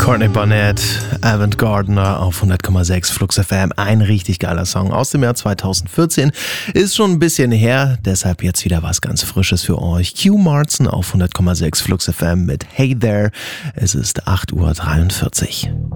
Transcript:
Courtney Barnett, Avant Gardner auf 100,6 Flux FM. Ein richtig geiler Song aus dem Jahr 2014. Ist schon ein bisschen her, deshalb jetzt wieder was ganz Frisches für euch. Q Martin auf 100,6 Flux FM mit Hey There. Es ist 8:43 Uhr.